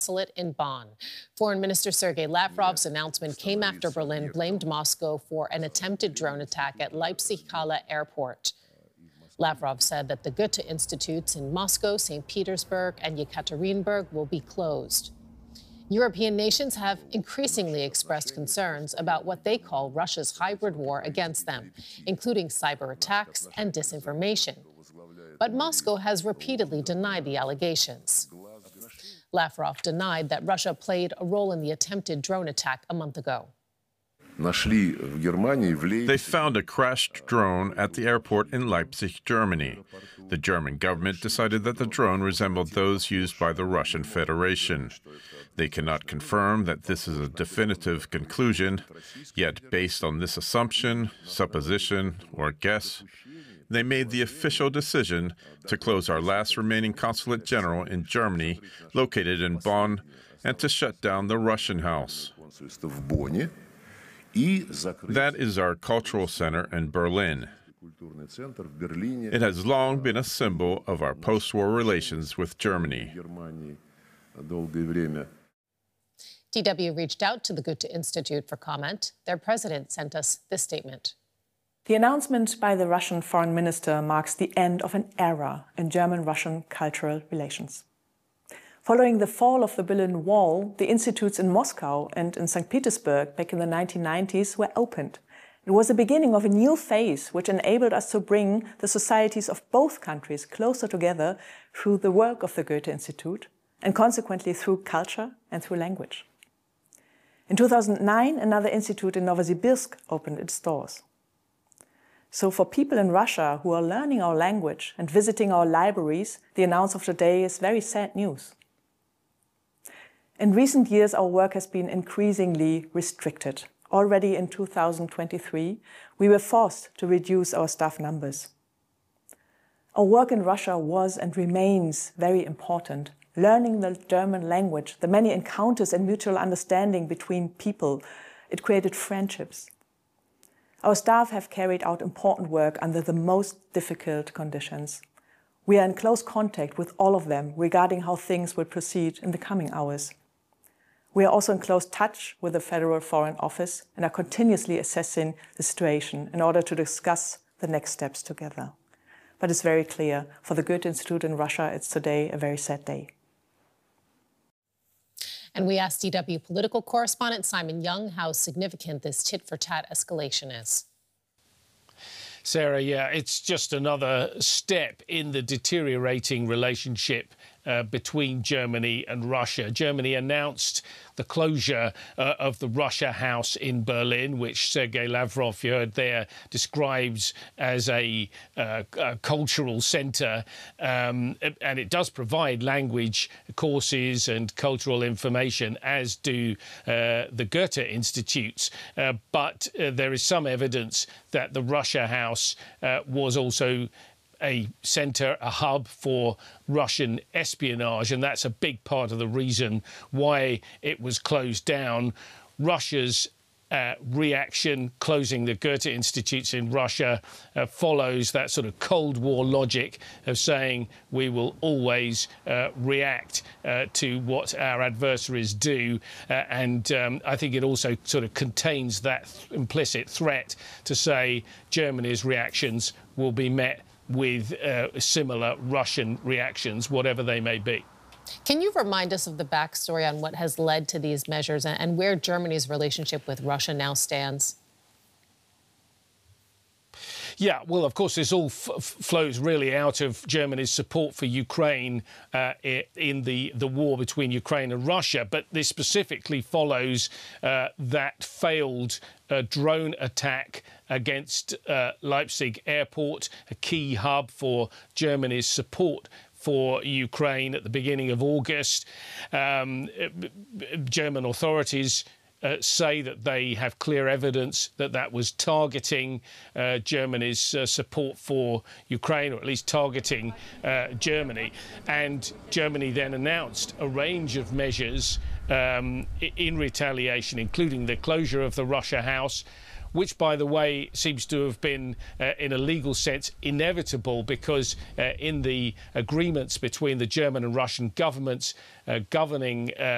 consulate in Bonn. Foreign Minister Sergei Lavrov's announcement came after Berlin blamed Moscow for an attempted drone attack at Leipzig-Halle airport. Lavrov said that the Goethe Institutes in Moscow, St. Petersburg, and Yekaterinburg will be closed. European nations have increasingly expressed concerns about what they call Russia's hybrid war against them, including cyber attacks and disinformation. But Moscow has repeatedly denied the allegations. Lavrov denied that Russia played a role in the attempted drone attack a month ago. They found a crashed drone at the airport in Leipzig, Germany. The German government decided that the drone resembled those used by the Russian Federation. They cannot confirm that this is a definitive conclusion, yet based on this assumption, supposition, or guess, they made the official decision to close our last remaining consulate general in Germany, located in Bonn, and to shut down the Russian House. That is our cultural center in Berlin. It has long been a symbol of our post-war relations with Germany. DW reached out to the Goethe Institute for comment. Their president sent us this statement. The announcement by the Russian foreign minister marks the end of an era in German-Russian cultural relations. Following the fall of the Berlin Wall, the institutes in Moscow and in St. Petersburg back in the 1990s were opened. It was the beginning of a new phase which enabled us to bring the societies of both countries closer together through the work of the Goethe Institute and consequently through culture and through language. In 2009, another institute in Novosibirsk opened its doors. So for people in Russia who are learning our language and visiting our libraries, the announcement of today is very sad news. In recent years, our work has been increasingly restricted. Already in 2023, we were forced to reduce our staff numbers. Our work in Russia was and remains very important. Learning the German language, the many encounters and mutual understanding between people, it created friendships. Our staff have carried out important work under the most difficult conditions. We are in close contact with all of them regarding how things will proceed in the coming hours. We are also in close touch with the Federal Foreign Office and are continuously assessing the situation in order to discuss the next steps together. But it's very clear, for the Goethe Institute in Russia, it's today a very sad day. And we asked DW political correspondent Simon Young how significant this tit-for-tat escalation is. Sarah, yeah, it's just another step in the deteriorating relationship between Germany and Russia. Germany announced the closure of the Russia House in Berlin, which Sergei Lavrov, you heard there, describes as a cultural centre. And it does provide language courses and cultural information, as do the Goethe Institutes. But there is some evidence that the Russia House was also a centre, a hub for Russian espionage, and that's a big part of the reason why it was closed down. Russia's reaction, closing the Goethe Institutes in Russia, follows that sort of Cold War logic of saying we will always react to what our adversaries do. And I think it also sort of contains that implicit threat to say Germany's reactions will be met with similar Russian reactions, whatever they may be. Can you remind us of the backstory on what has led to these measures and where Germany's relationship with Russia now stands? Yeah, well, of course, this all flows really out of Germany's support for Ukraine in the war between Ukraine and Russia. But this specifically follows that failed drone attack against Leipzig airport, a key hub for Germany's support for Ukraine at the beginning of August. German authorities say that they have clear evidence that that was targeting Germany's support for Ukraine, or at least targeting Germany. And Germany then announced a range of measures in retaliation, including the closure of the Russia House, which, by the way, seems to have been, in a legal sense, inevitable, because in the agreements between the German and Russian governments governing